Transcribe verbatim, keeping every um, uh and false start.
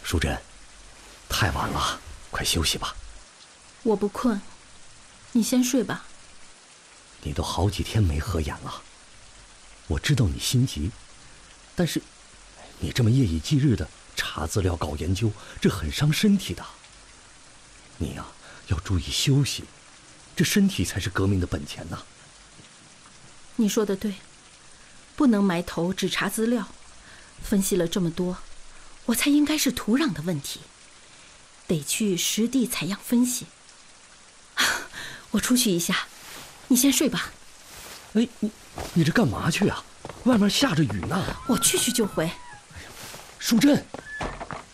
淑珍，太晚了，快休息吧。 我不困，你先睡吧。 你都好几天没合眼了，我知道你心急，但是你这么夜以继日的查资料、搞研究，这很伤身体的。你呀、啊，要注意休息，这身体才是革命的本钱呐。 你说的对，不能埋头只查资料，分析了这么多，我猜应该是土壤的问题，得去实地采样分析。我出去一下，你先睡吧。 哎，你你这干嘛去啊？外面下着雨呢。 我去去就回。 淑珍，